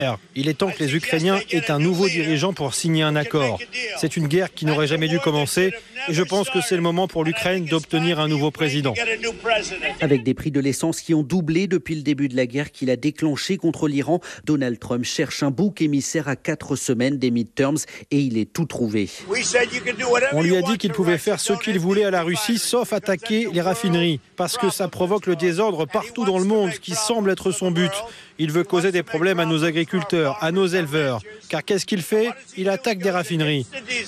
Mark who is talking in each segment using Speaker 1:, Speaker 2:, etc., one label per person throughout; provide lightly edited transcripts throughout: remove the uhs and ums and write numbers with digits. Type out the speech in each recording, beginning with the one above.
Speaker 1: Il est temps que les Ukrainiens aient un nouveau dirigeant pour signer un accord. C'est une guerre qui n'aurait jamais dû commencer et je pense que c'est le moment pour l'Ukraine d'obtenir un nouveau président.
Speaker 2: Avec des prix de l'essence qui ont doublé depuis le début de la guerre qu'il a déclenchée contre l'Iran, Donald Trump cherche un bouc émissaire à 4 semaines des midterms et il est tout trouvé.
Speaker 1: On lui a dit qu'il pouvait faire ce qu'il voulait à la Russie sauf attaquer les raffineries parce que ça provoque le désordre partout dans le monde, ce qui semble être son but. Il veut causer des problèmes à nos agriculteurs, à nos éleveurs. Car qu'est-ce qu'il fait ? Il attaque des raffineries.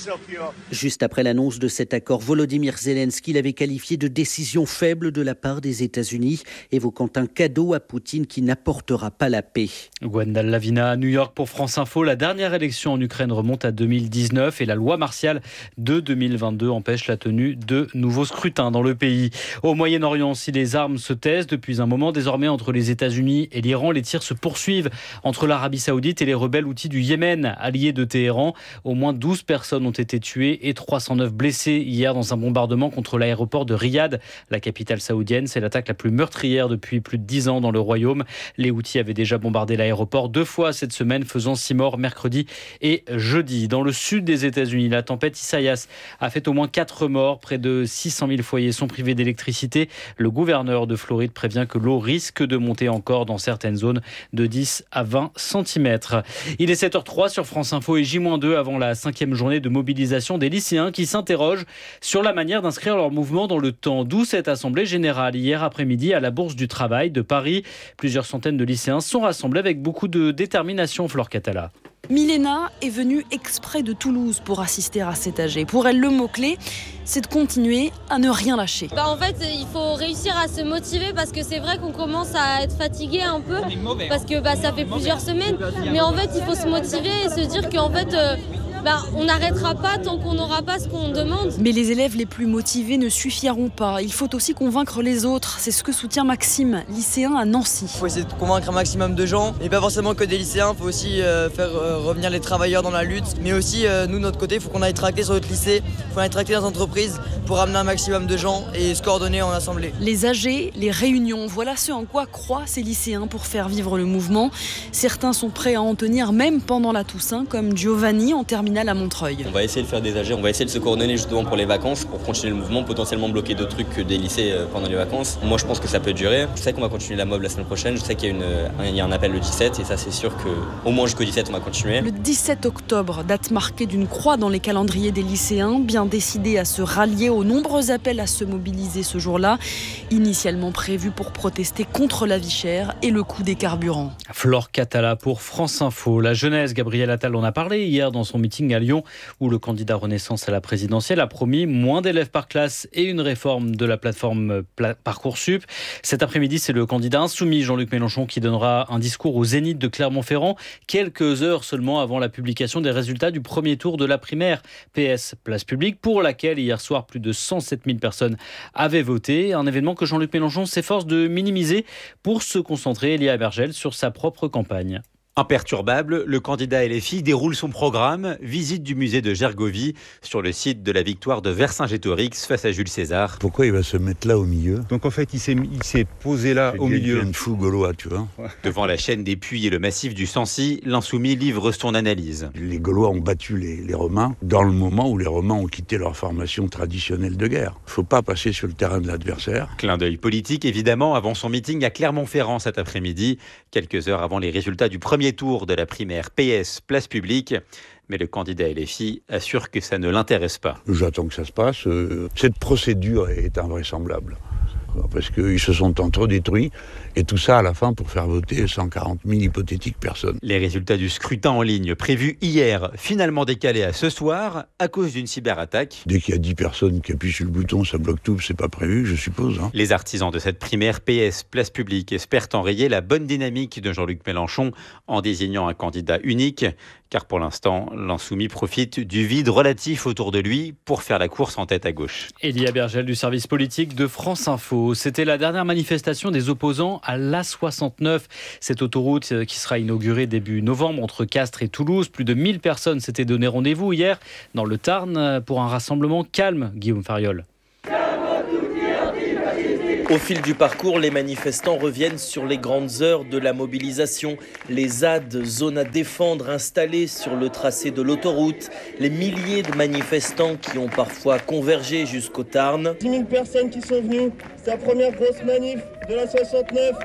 Speaker 2: Juste après l'annonce de cet accord, Volodymyr Zelensky l'avait qualifié de décision faible de la part des États-Unis, évoquant un cadeau à Poutine qui n'apportera pas la paix.
Speaker 3: Gwendal Lavina à New York pour France Info. La dernière élection en Ukraine remonte à 2019 et la loi martiale de 2022 empêche la tenue de nouveaux scrutins dans le pays. Au Moyen-Orient, si les armes se taisent depuis un moment, désormais entre les États-Unis et l'Iran, les tirs se poursuivent entre l'Arabie Saoudite et les rebelles houthis du Yémen, alliés de Téhéran. Au moins 12 personnes ont été tuées et 309 blessées hier dans un bombardement contre l'aéroport de Riyad, la capitale saoudienne. C'est l'attaque la plus meurtrière depuis plus de 10 ans dans le royaume. Les Houthis avaient déjà bombardé l'aéroport 2 fois cette semaine, faisant 6 morts mercredi et jeudi. Dans le sud des États-Unis, la tempête Isaias a fait au moins 4 morts. Près de 600 000 foyers sont privés d'électricité. Le gouverneur de Floride prévient que l'eau risque de monter encore dans certaines zones de 10 à 20 cm. Il est 7h03 sur France Info et J-2 avant la 5e journée de mobilisation des lycéens qui s'interrogent sur la manière d'inscrire leur mouvement dans le temps. D'où cette assemblée générale hier après-midi à la Bourse du Travail de Paris. Plusieurs centaines de lycéens sont rassemblés avec beaucoup de détermination, Flore Catala.
Speaker 4: Milena est venue exprès de Toulouse pour assister à cet AG. Pour elle, le mot-clé, c'est de continuer à ne rien lâcher.
Speaker 5: En fait, il faut réussir à se motiver parce que c'est vrai qu'on commence à être fatigué un peu parce que ça fait plusieurs semaines. Mais en fait, il faut se motiver et se dire qu'en fait, on n'arrêtera pas tant qu'on n'aura pas ce qu'on demande.
Speaker 4: Mais les élèves les plus motivés ne suffiront pas. Il faut aussi convaincre les autres. C'est ce que soutient Maxime, lycéen à Nancy.
Speaker 6: Il faut essayer de convaincre un maximum de gens, et pas forcément que des lycéens. Il faut aussi faire revenir les travailleurs dans la lutte. Mais aussi, nous, de notre côté, il faut qu'on aille tracter sur notre lycée, il faut aller tracter dans les entreprises pour amener un maximum de gens et se coordonner en assemblée.
Speaker 4: Les AG, les réunions, voilà ce en quoi croient ces lycéens pour faire vivre le mouvement. Certains sont prêts à en tenir même pendant la Toussaint, comme Giovanni en terminale à Montreuil.
Speaker 7: On va essayer de faire des AG, on va essayer de se coordonner justement pour les vacances, pour continuer le mouvement, potentiellement bloquer d'autres trucs que des lycées pendant les vacances. Moi je pense que ça peut durer. Je sais qu'on va continuer la mob la semaine prochaine, je sais qu'il y a un appel le 17 et ça c'est sûr qu'au moins jusqu'au 17 on va continuer.
Speaker 4: Le 17 octobre, date marquée d'une croix dans les calendriers des lycéens, bien décidés à se rallier aux nombreux appels à se mobiliser ce jour-là, initialement prévus pour protester contre la vie chère et le coût des carburants.
Speaker 3: Flore Catala pour France Info. La jeunesse, Gabriel Attal en a parlé hier dans son meeting à Lyon où le candidat Renaissance à la présidentielle a promis moins d'élèves par classe et une réforme de la plateforme Parcoursup. Cet après-midi, c'est le candidat insoumis Jean-Luc Mélenchon qui donnera un discours au Zénith de Clermont-Ferrand quelques heures seulement avant la publication des résultats du premier tour de la primaire PS Place Publique pour laquelle hier soir plus de 107 000 personnes avaient voté. Un événement que Jean-Luc Mélenchon s'efforce de minimiser pour se concentrer, Elia Bergel, sur sa propre campagne.
Speaker 8: Imperturbable, le candidat LFI déroule son programme, visite du musée de Gergovie sur le site de la victoire de Vercingétorix face à Jules César.
Speaker 9: Pourquoi il va se mettre là au milieu ?
Speaker 10: Donc en fait, il s'est posé là au milieu.
Speaker 9: C'est une fou gaulois, tu vois.
Speaker 8: Ouais. Devant la chaîne des Puys et le massif du Sancy, l'insoumis livre son analyse.
Speaker 9: Les Gaulois ont battu les Romains dans le moment où les Romains ont quitté leur formation traditionnelle de guerre. Il ne faut pas passer sur le terrain de l'adversaire.
Speaker 8: Clin d'œil politique, évidemment, avant son meeting à Clermont-Ferrand cet après-midi, quelques heures avant les résultats du premier tour de la primaire PS Place Publique. Mais le candidat LFI assure que ça ne l'intéresse pas.
Speaker 9: J'attends que ça se passe. Cette procédure est invraisemblable. Parce qu'ils se sont entre-détruits. Et tout ça à la fin pour faire voter 140 000 hypothétiques personnes.
Speaker 8: Les résultats du scrutin en ligne prévus hier, finalement décalés à ce soir à cause d'une cyberattaque.
Speaker 9: Dès qu'il y a 10 personnes qui appuient sur le bouton, ça bloque tout, c'est pas prévu, je suppose.
Speaker 8: Les artisans de cette primaire PS Place Publique espèrent enrayer la bonne dynamique de Jean-Luc Mélenchon en désignant un candidat unique. Car pour l'instant, l'insoumis profite du vide relatif autour de lui pour faire la course en tête à gauche.
Speaker 3: Elia Bergel du service politique de France Info. C'était la dernière manifestation des opposants à l'A69. Cette autoroute qui sera inaugurée début novembre entre Castres et Toulouse. Plus de 1000 personnes s'étaient donné rendez-vous hier dans le Tarn pour un rassemblement calme, Guillaume Fariol.
Speaker 11: Siamo tutti antifascisti, Au fil du parcours, les manifestants reviennent sur les grandes heures de la mobilisation. Les ZAD, zones à défendre, installées sur le tracé de l'autoroute. Les milliers de manifestants qui ont parfois convergé jusqu'au Tarn.
Speaker 12: 10 000 personnes qui sont venues. C'est la première grosse manif de la 69.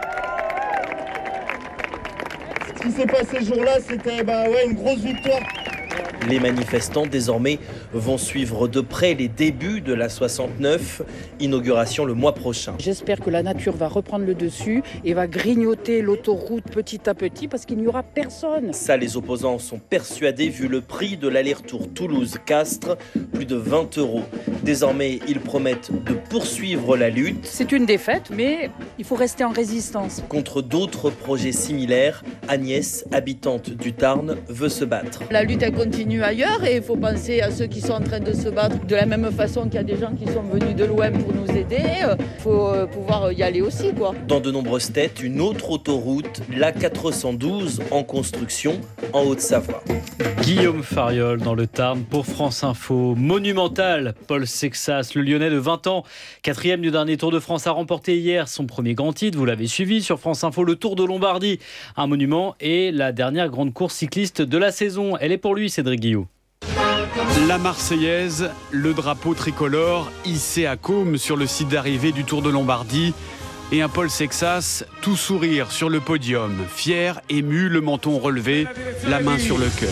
Speaker 12: Ce qui s'est passé ce jour-là, c'était une grosse victoire.
Speaker 11: Les manifestants, désormais, vont suivre de près les débuts de la 69, inauguration le mois prochain.
Speaker 13: J'espère que la nature va reprendre le dessus et va grignoter l'autoroute petit à petit parce qu'il n'y aura personne.
Speaker 11: Ça, les opposants sont persuadés vu le prix de l'aller-retour Toulouse-Castres, plus de 20 €. Désormais, ils promettent de poursuivre la lutte.
Speaker 13: C'est une défaite, mais il faut rester en résistance.
Speaker 11: Contre d'autres projets similaires, Agnès, habitante du Tarn, veut se battre.
Speaker 14: La lutte, elle continue ailleurs et il faut penser à ceux qui sont en train de se battre de la même façon qu'il y a des gens qui sont venus de l'OM pour nous aider. Il faut pouvoir y aller aussi, quoi.
Speaker 11: Dans de nombreuses têtes, une autre autoroute, l'A412, en construction en Haute-Savoie.
Speaker 3: Guillaume Fariol dans le Tarn pour France Info. Monumental, Paul Sexas, le Lyonnais de 20 ans, 4e du dernier Tour de France, a remporté hier son premier grand titre. Vous l'avez suivi sur France Info, le Tour de Lombardie. Un monument et la dernière grande course cycliste de la saison. Elle est pour lui, Cédric Guillot.
Speaker 15: La Marseillaise, le drapeau tricolore hissé à Côme sur le site d'arrivée du Tour de Lombardie. Et un Paul Sexas, tout sourire sur le podium, fier, ému, le menton relevé, la main sur le cœur.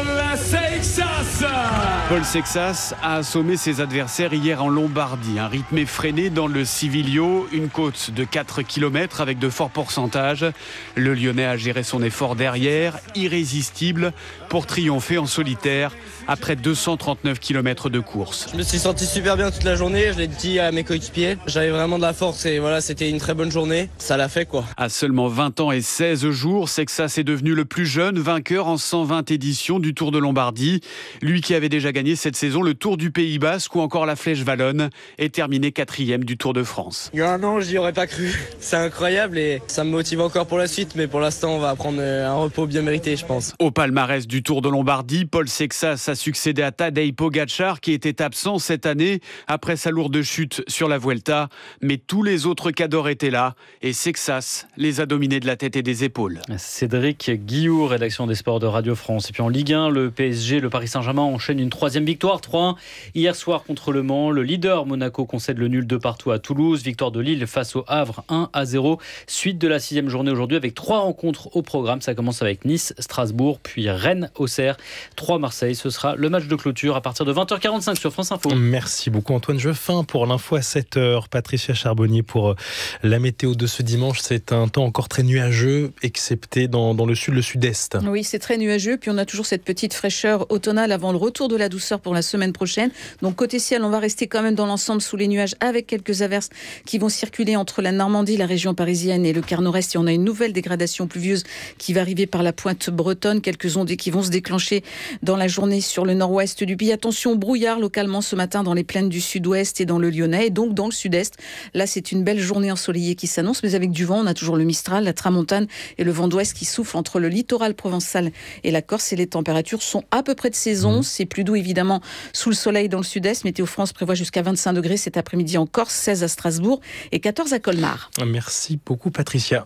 Speaker 15: Paul Sexas a assommé ses adversaires hier en Lombardie. Un rythme effréné dans le Civilio, une côte de 4 km avec de forts pourcentages. Le Lyonnais a géré son effort derrière, irrésistible, pour triompher en solitaire après 239 km de course.
Speaker 6: Je me suis senti super bien toute la journée, je l'ai dit à mes coéquipiers. J'avais vraiment de la force et voilà, c'était une très bonne journée. Ça l'a fait, quoi.
Speaker 15: À seulement 20 ans et 16 jours, Sexas est devenu le plus jeune vainqueur en 120 éditions du Tour de Lombardie. Lui qui avait déjà gagné cette saison le Tour du Pays Basque ou encore la Flèche Wallonne est terminé 4e du Tour de France.
Speaker 6: Il y a un an, j'y aurais pas cru. C'est incroyable et ça me motive encore pour la suite, mais pour l'instant, on va prendre un repos bien mérité, je pense.
Speaker 15: Au palmarès du Tour de Lombardie, Paul Sexas a succédé à Tadej Pogačar qui était absent cette année après sa lourde chute sur la Vuelta. Mais tous les autres cadors étaient là et Sexas les a dominés de la tête et des épaules.
Speaker 3: Cédric Guillot, rédaction des sports de Radio France. Et puis en Ligue 1, le PSG, le Paris Saint-Germain enchaîne une 3e victoire, 3-1 hier soir contre Le Mans. Le leader Monaco concède le nul 2-2 à Toulouse. Victoire de Lille face au Havre 1-0. Suite de la 6e journée aujourd'hui avec 3 rencontres au programme. Ça commence avec Nice, Strasbourg, puis Rennes, Auxerre, 3 Marseille. Ce sera le match de clôture à partir de 20h45 sur France Info.
Speaker 16: Merci beaucoup Antoine Jeffin pour l'info à 7h. Patricia Charbonnier pour la météo de ce dimanche. C'est un temps encore très nuageux, excepté dans le sud, le sud-est.
Speaker 14: Oui, c'est très nuageux. Puis on a toujours cette petite fraîcheur automnale avant le retour de la douceur pour la semaine prochaine. Donc côté ciel, on va rester quand même dans l'ensemble sous les nuages avec quelques averses qui vont circuler entre la Normandie, la région parisienne et le quart nord-est. Et on a une nouvelle dégradation pluvieuse qui va arriver par la pointe bretonne. Quelques ondes qui vont se déclencher dans la journée sur le nord-ouest du pays. Attention, brouillard localement ce matin dans les plaines du sud-ouest et dans le Lyonnais. Et donc dans le sud-est, là c'est une belle journée ensoleillée qui s'annonce, mais avec du vent. On a toujours le Mistral, la Tramontane et le vent d'ouest qui souffle entre le littoral provençal et la Corse. Et les températures sont à peu près de saison. C'est plus doux évidemment sous le soleil dans le sud-est. Météo France prévoit jusqu'à 25 degrés cet après-midi en Corse, 16 à Strasbourg et 14 à Colmar.
Speaker 16: Merci beaucoup Patricia.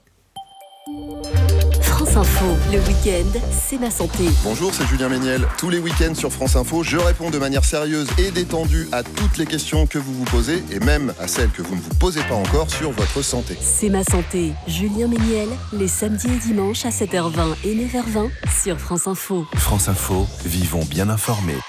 Speaker 17: France Info, le week-end, c'est ma santé.
Speaker 18: Bonjour, c'est Julien Méniel. Tous les week-ends sur France Info, je réponds de manière sérieuse et détendue à toutes les questions que vous vous posez et même à celles que vous ne vous posez pas encore sur votre santé.
Speaker 17: C'est ma santé, Julien Méniel, les samedis et dimanches à 7h20 et 9h20 sur France Info.
Speaker 19: France Info, vivons bien informés.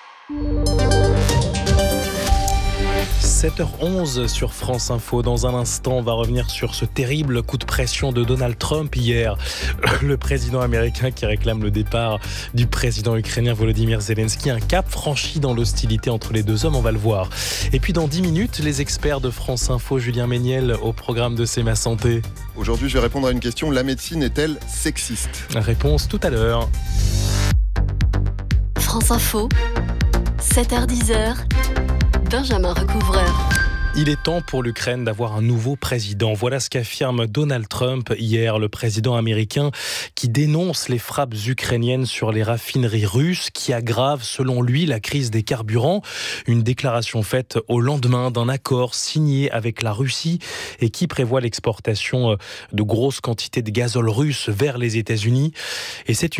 Speaker 16: 7h11 sur France Info. Dans un instant, on va revenir sur ce terrible coup de pression de Donald Trump hier. Le président américain qui réclame le départ du président ukrainien Volodymyr Zelensky. Un cap franchi dans l'hostilité entre les deux hommes, on va le voir. Et puis dans 10 minutes, les experts de France Info, Julien Méniel, au programme de C'est ma santé.
Speaker 18: Aujourd'hui, je vais répondre à une question. La médecine est-elle sexiste ?
Speaker 16: Réponse tout à l'heure.
Speaker 17: France Info, 7h-10h. Benjamin Recouvreur.
Speaker 16: Il est temps pour l'Ukraine d'avoir un nouveau président. Voilà ce qu'affirme Donald Trump hier, le président américain qui dénonce les frappes ukrainiennes sur les raffineries russes qui aggravent, selon lui, la crise des carburants. Une déclaration faite au lendemain d'un accord signé avec la Russie et qui prévoit l'exportation de grosses quantités de gazole russe vers les États-Unis. Et c'est